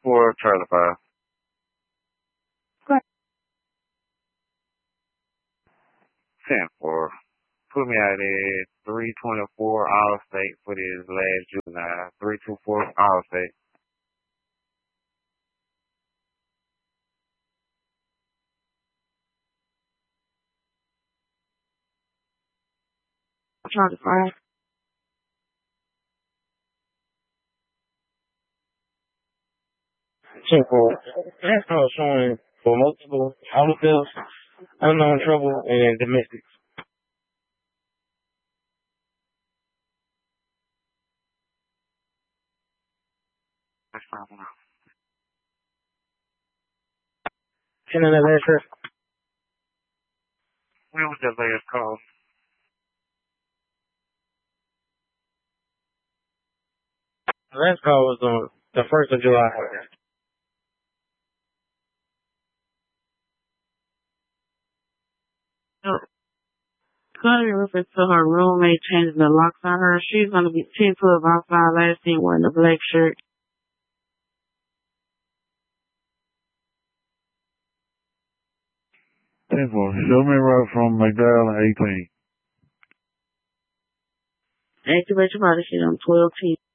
for Charlie 5. Great. 10-4. Put me out at 324 All-State for this last juvenile. 324 All-State. Charlie 5. Simple. That's how it's showing for multiple auto thefts, unknown trouble, and domestics. That's fine. 10 in the last trip. When was the last call? The last call was on the 1st of July. Cody refers to her roommate changing the locks on her. She's going to be 10-12 outside, last seen wearing a black shirt. 10-4. Show me right from McDowell 18. Activate your body sheet on 12-10.